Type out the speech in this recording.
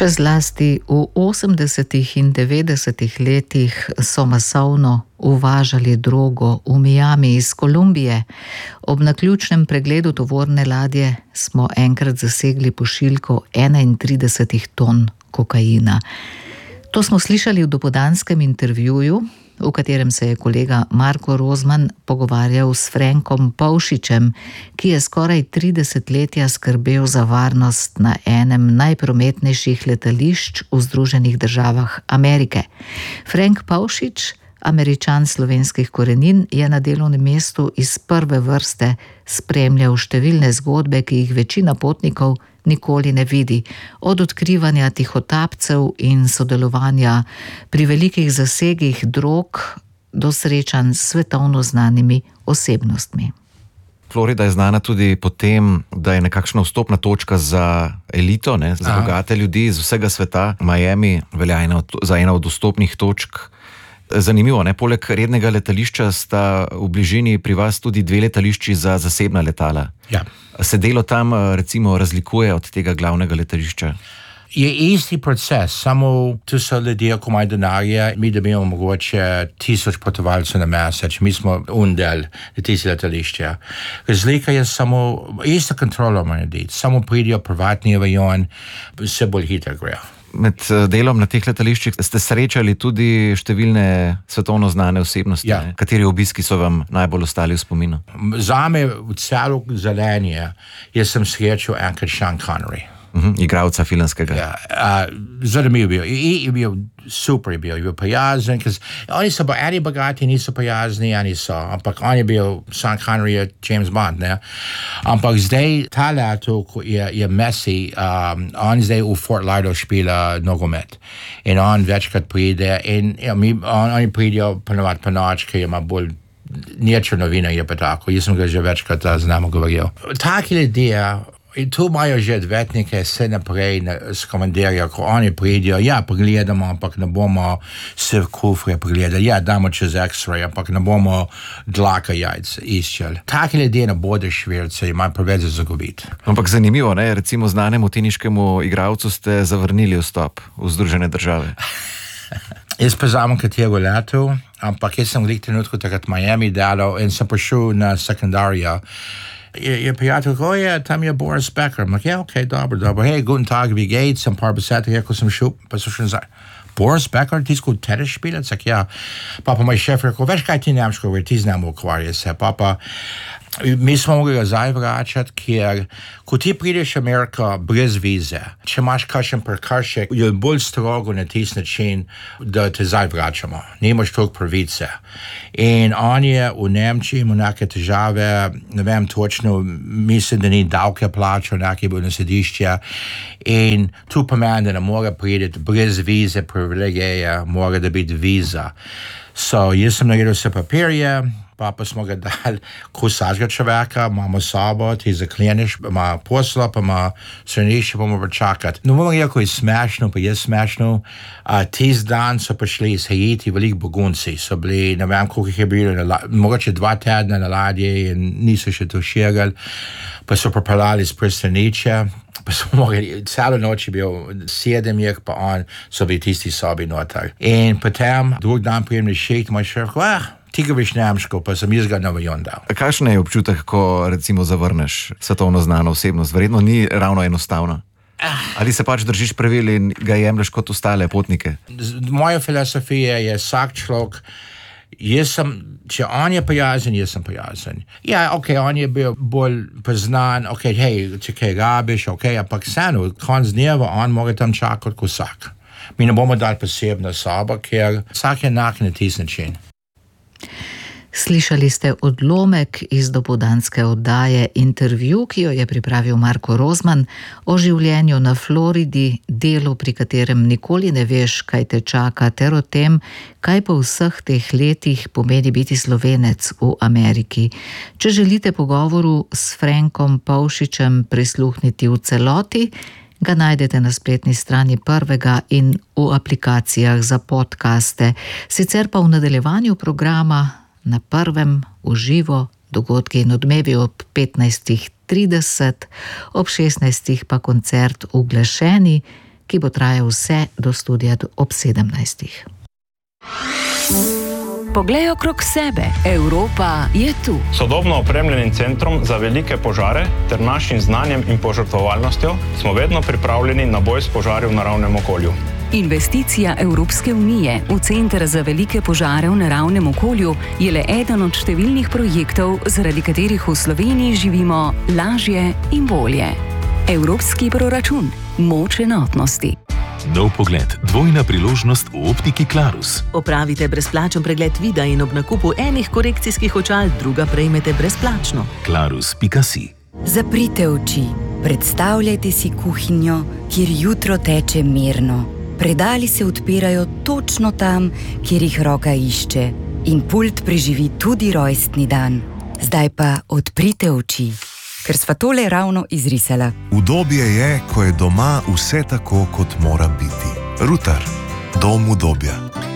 Še zlasti v 80. in 90. letih so masovno uvažali drogo v Miami iz Kolumbije. Ob naključnem pregledu tovorne ladje smo enkrat zasegli pošiljko 31 ton kokaina. To smo slišali v dopoldanskem intervjuju, v katerem se je kolega Marko Rozman pogovarjal s Frankom Pavšičem, ki je skoraj 30 letja skrbel za varnost na enem najprometnejših letališč v Združenih državah Amerike. Frank Pavšič, Američan slovenskih korenin, je na delovnem mestu iz prve vrste spremljal številne zgodbe, ki jih večina potnikov nikoli ne vidi. Od odkrivanja tihotapcev in sodelovanja pri velikih zasegih drog do srečanj s svetovno znanimi osebnostmi. Florida je znana tudi po tem, da je nekakšna vstopna točka za elito, za bogate ljudi iz vsega sveta. Miami velja za eno od vstopnih točk. Zanimivo, poleg rednega letališča sta v bližini pri vas tudi 2 letališči za zasebna letala. Ja. Se delo tam recimo razlikuje od tega glavnega letališča? Je isti proces, samo tu so ljudje, ko imajo denarja, mi dobimo mogoče 1000 potovalcev na mesec, mi smo del tistega letališča. Razlika je samo, ista kontrola mora narediti, samo pridijo privatni avion, vse bolj hitro grejo. Med delom na teh letališčih ste srečali tudi številne svetovno znane osebnosti. Ja. Kateri obiski so vam najbolj ostali v spominu? Zame v celo zelenje, jaz sem srečal enkrat Sean Connery. Igralca filmskega. Ja, zanimiv je bil, super je bil prijazen, ker oni so eni bogati, niso prijazni, eni so, ampak on je bil, Sean Connery je James Bond, ampak zdaj ta leto je Messi, on zdaj v Fort Lauderdale špila nogomet in on večkrat pride in oni pridejo ponovadi po noč, ker ima bolj niečo novina je pa tako, jaz sem ga že večkrat z nami govoril. Taki ljudje, in tu imajo že odvetnike, vse naprej s komandirja, ko oni pridijo, pogledamo, ampak ne bomo se v kufre pogledali, damo čez X-ray, ampak ne bomo dlaka jajc iščeli. Taki ljudje ne bodo švirce, imajo preveč zagoviti. Ampak zanimivo, recimo znanemu teniškemu igralcu ste zavrnili vstop v Združene države. Jaz pa zamem katero leto, ampak jaz sem v trenutku takrat Miami delal in sem prišel na sekundarja. Je prijatelj, tam je Boris Becker. Ok, dobro. Hej, guten Tag, wie geht's? Sem par besed, rekel sem šel, pa so še nazaj. Boris Becker, ti sko tenis špilec? Papa, moj šef rekel, veš kaj ti nemško govori, ti znam ukvarja se. Papa, mi smo mogli ga zdaj vračati, ker ko ti prideš v Ameriko brez vize, če imaš kakšen prekršek, je bolj strogo na tisti način, da te zdaj vračamo. Nimaš toliko pravice. In on je v Nemčiji imel neke težave, ne vem točno, mislim, da ni davke plačal, nekaj bil na sedišče. In tu pomeni, da ne more priti brez vize, privilegije, mora da biti viza. So, jaz sem naredil vse papirje, pa smo ga dali vsakega človeka, imamo sobo, ti zakleniš, ima posla, pa ima stranišče, pa mora čakati. No, bomo rekel, je smešno, pa je smešno. Tisti dan so prišli iz Haiti, veliko begunci, so bili, ne vem, koliko jih je bilo, mogoče 2 tedna na ladji in niso še to širili, pa so pripeljali iz pristanišča. Pa smo mogli, celo noč je bil 7 jih, pa on so bili tisti sobi noter. In potem, drug dan prijem na šiht, moj šef, ti govoriš nemško, pa sem jaz ga na avion dal. Kakšen je občutek, ko recimo zavrneš svetovno znano osebnost? Verjetno ni ravno enostavno. Ali se pač držiš pravil in ga jemlješ kot ostale potnike? Moja filozofija je vsak človek, če on je prijazen, jaz sem prijazen. On je bil bolj poznan, hej, če kaj rabiš, ampak vseeno, konc dneva on mora tam čakati kot vsak. Mi ne bomo dali posebno sobo, ker vsak je enak na tisti način. Slišali ste odlomek iz dopoldanske oddaje Intervju, ki jo je pripravil Marko Rozman, o življenju na Floridi, delu, pri katerem nikoli ne veš, kaj te čaka, ter o tem, kaj po vseh teh letih pomeni biti Slovenec v Ameriki. Če želite pogovoru s Frankom Pavšičem prisluhniti v celoti, ga najdete na spletni strani Prvega in v aplikacijah za podcaste. Sicer pa v nadaljevanju programa na Prvem v živo dogodki in odmevi ob 15:30, ob 16:00 pa koncert v Glašeni, ki bo trajal vse do studia ob 17. Poglej okrog sebe, Evropa je tu. Sodobno opremljenim centrom za velike požare ter našim znanjem in požrtvovalnostjo smo vedno pripravljeni na boj s požari v naravnem okolju. Investicija Evropske unije v Center za velike požare v naravnem okolju je le eden od številnih projektov, zaradi katerih v Sloveniji živimo lažje in bolje. Evropski proračun, moč enotnosti. Nov pogled, dvojna priložnost v optiki Clarus. Opravite brezplačen pregled vida in ob nakupu enih korekcijskih očal druga prejmete brezplačno. Clarus.si. Zaprite oči, predstavljajte si kuhinjo, kjer jutro teče mirno. Predali se odpirajo točno tam, kjer jih roka išče. In pult preživi tudi rojstni dan. Zdaj pa odprite oči, ker sva tole ravno izrisala. Udobje je, ko je doma vse tako, kot mora biti. Rutar, dom udobja.